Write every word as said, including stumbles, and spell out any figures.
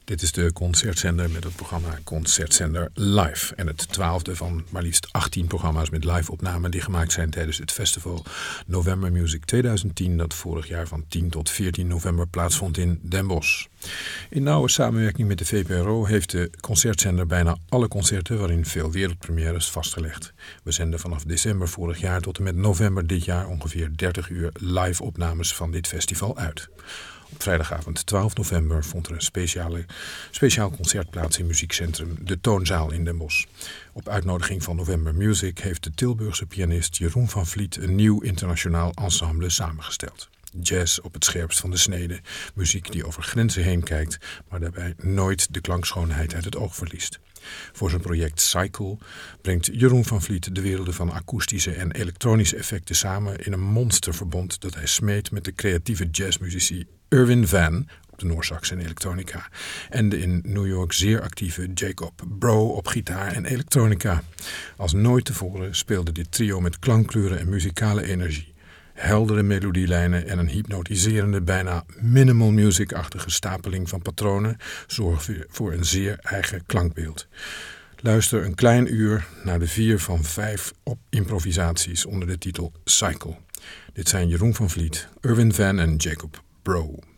Dit is de Concertzender met het programma Concertzender Live. En het twaalfde van maar liefst achttien programma's met live-opnamen die gemaakt zijn tijdens het festival November Music twintig tien, dat vorig jaar van tien tot veertien november plaatsvond in Den Bosch. In nauwe samenwerking met de V P R O heeft de Concertzender bijna alle concerten waarin veel wereldpremières vastgelegd. We zenden vanaf december vorig jaar tot en met november dit jaar ongeveer dertig uur live-opnames van dit festival uit. Op vrijdagavond twaalf november vond er een speciale, speciaal concert plaats in muziekcentrum De Toonzaal in Den Bosch. Op uitnodiging van November Music heeft de Tilburgse pianist Jeroen van Vliet een nieuw internationaal ensemble samengesteld. Jazz op het scherpst van de snede, muziek die over grenzen heen kijkt, maar daarbij nooit de klankschoonheid uit het oog verliest. Voor zijn project Cycle brengt Jeroen van Vliet de werelden van akoestische en elektronische effecten samen in een monsterverbond dat hij smeet met de creatieve jazzmuzici Irwin Van op de Noorsax en elektronica en de in New York zeer actieve Jacob Bro op gitaar en elektronica. Als nooit tevoren speelde dit trio met klankkleuren en muzikale energie. Heldere melodielijnen en een hypnotiserende, bijna minimal music-achtige stapeling van patronen zorgen voor een zeer eigen klankbeeld. Luister een klein uur naar de vier van vijf op improvisaties onder de titel Cycle. Dit zijn Jeroen van Vliet, Irwin Van en Jacob Bro.